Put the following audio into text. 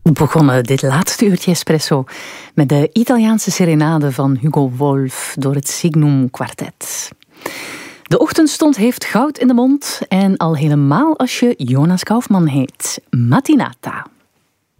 We begonnen dit laatste uurtje Espresso met de Italiaanse serenade van Hugo Wolf door het Signum Quartet. De ochtendstond heeft goud in de mond en al helemaal als je Jonas Kaufmann heet. Mattinata.